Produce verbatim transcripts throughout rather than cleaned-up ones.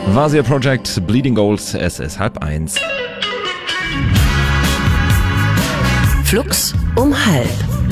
Vasia Project, Bleeding Gold, es ist halb eins. Flux um halb.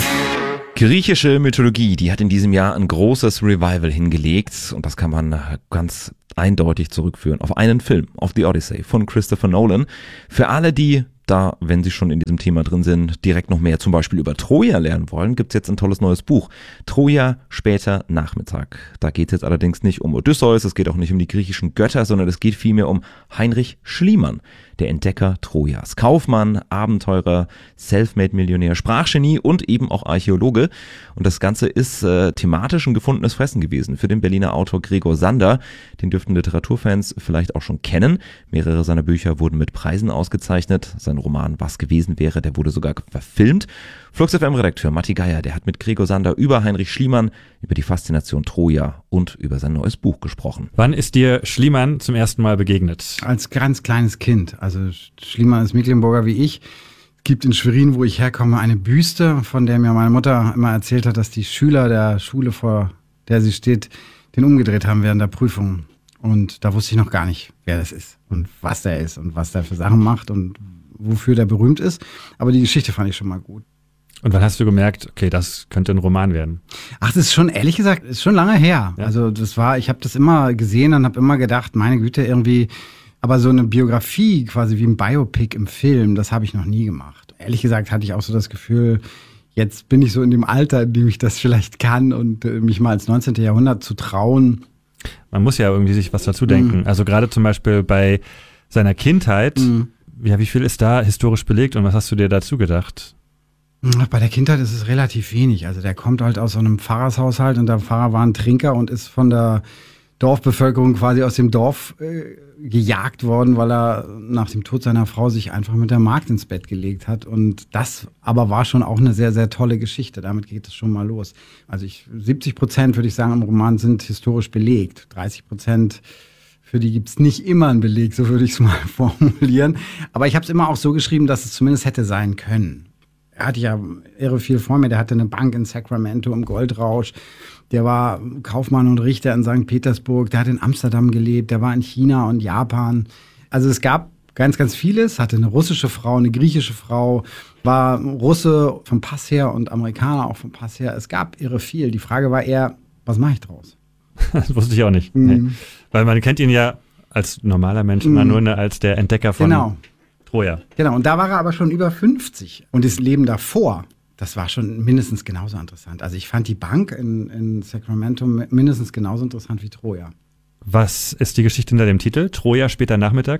Griechische Mythologie, die hat in diesem Jahr ein großes Revival hingelegt und das kann man ganz eindeutig zurückführen auf einen Film, auf The Odyssey von Christopher Nolan. Für alle, die da, wenn sie schon in diesem Thema drin sind, direkt noch mehr zum Beispiel über Troja lernen wollen, gibt's jetzt ein tolles neues Buch. Troja, später Nachmittag. Da geht's jetzt allerdings nicht um Odysseus, es geht auch nicht um die griechischen Götter, sondern es geht vielmehr um Heinrich Schliemann, der Entdecker Trojas. Kaufmann, Abenteurer, Selfmade-Millionär, Sprachgenie und eben auch Archäologe. Und das Ganze ist äh, thematisch ein gefundenes Fressen gewesen für den Berliner Autor Gregor Sander. Den dürften Literaturfans vielleicht auch schon kennen. Mehrere seiner Bücher wurden mit Preisen ausgezeichnet. Sein Roman Was gewesen wäre, der wurde sogar verfilmt. Flux F M-Redakteur Matti Geier, der hat mit Gregor Sander über Heinrich Schliemann, über die Faszination Troja und über sein neues Buch gesprochen. Wann ist dir Schliemann zum ersten Mal begegnet? Als ganz kleines Kind. Also Schliemann ist Mecklenburger wie ich. Es gibt in Schwerin, wo ich herkomme, eine Büste, von der mir meine Mutter immer erzählt hat, dass die Schüler der Schule, vor der sie steht, den umgedreht haben während der Prüfung. Und da wusste ich noch gar nicht, wer das ist und was der ist und was der für Sachen macht und wofür der berühmt ist. Aber die Geschichte fand ich schon mal gut. Und wann hast du gemerkt, okay, das könnte ein Roman werden? Ach, das ist schon, ehrlich gesagt, ist schon lange her. Ja. Also das war, ich habe das immer gesehen und habe immer gedacht, meine Güte, irgendwie, aber so eine Biografie, quasi wie ein Biopic im Film, das habe ich noch nie gemacht. Ehrlich gesagt hatte ich auch so das Gefühl, jetzt bin ich so in dem Alter, in dem ich das vielleicht kann und äh, mich mal ins neunzehnten Jahrhundert zu trauen. Man muss ja irgendwie sich was dazu denken. Mhm. Also gerade zum Beispiel bei seiner Kindheit, Mhm. ja, wie viel ist da historisch belegt und was hast du dir dazu gedacht? Bei der Kindheit ist es relativ wenig. Also der kommt halt aus so einem Pfarrershaushalt und der Pfarrer war ein Trinker und ist von der Dorfbevölkerung quasi aus dem Dorf äh, gejagt worden, weil er nach dem Tod seiner Frau sich einfach mit der Magd ins Bett gelegt hat. Und das aber war schon auch eine sehr, sehr tolle Geschichte. Damit geht es schon mal los. Also ich, siebzig Prozent würde ich sagen im Roman sind historisch belegt. dreißig Prozent für die gibt's nicht immer einen Beleg, so würde ich es mal formulieren. Aber ich habe es immer auch so geschrieben, dass es zumindest hätte sein können. Er hatte ja irre viel vor mir. Der hatte eine Bank in Sacramento im Goldrausch. Der war Kaufmann und Richter in Sankt Petersburg. Der hat in Amsterdam gelebt. Der war in China und Japan. Also es gab ganz, ganz vieles. Hatte eine russische Frau, eine griechische Frau. War Russe vom Pass her und Amerikaner auch vom Pass her. Es gab irre viel. Die Frage war eher, was mache ich draus? Das wusste ich auch nicht. Mhm. Nee. Weil man kennt ihn ja als normaler Mensch immer Mhm. nur als der Entdecker von Genau. Troja. Genau, und da war er aber schon über fünfzig. Und das Leben davor, das war schon mindestens genauso interessant. Also ich fand die Bank in, in Sacramento mindestens genauso interessant wie Troja. Was ist die Geschichte hinter dem Titel? Troja, später Nachmittag?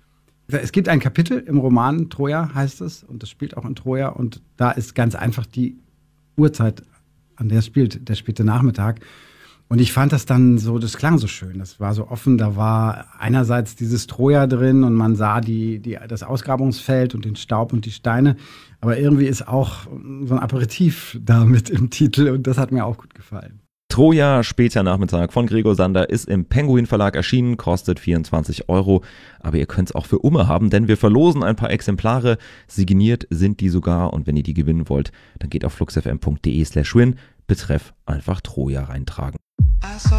Es gibt ein Kapitel im Roman, Troja heißt es, und das spielt auch in Troja. Und da ist ganz einfach die Uhrzeit, an der es spielt, der späte Nachmittag. Und ich fand das dann so, das klang so schön, das war so offen, da war einerseits dieses Troja drin und man sah die, die, das Ausgrabungsfeld und den Staub und die Steine, aber irgendwie ist auch so ein Aperitif da mit im Titel und das hat mir auch gut gefallen. Troja, später Nachmittag von Gregor Sander ist im Penguin Verlag erschienen, kostet vierundzwanzig Euro, aber ihr könnt es auch für Umme haben, denn wir verlosen ein paar Exemplare, signiert sind die sogar und wenn ihr die gewinnen wollt, dann geht auf fluxfm.de slash win, betreff einfach Troja reintragen.